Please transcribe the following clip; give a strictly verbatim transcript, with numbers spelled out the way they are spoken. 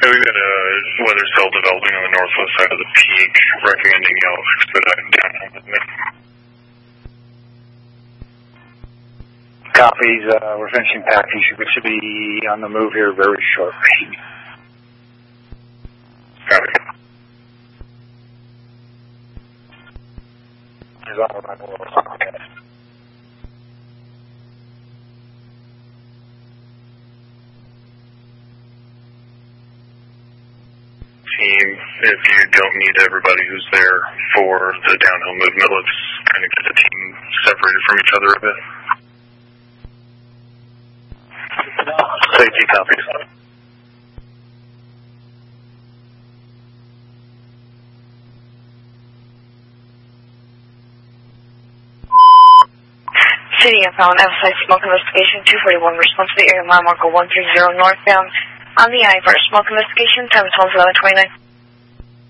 Yeah, we got a weather cell developing on the northwest side of the peak, recommending y'all expedite downhome movement. Copies. Uh, we're finishing packing. We should be on the move here very shortly. Copy. Is on my okay. Team, if you don't need everybody who's there for the downhill movement, let's kind of get the team separated from each other a bit. Safety copies. City of Found emphasize smoke investigation two forty-one, response to the area mile marker one three zero northbound on the I for smoke investigation, time is eleven twenty-nine.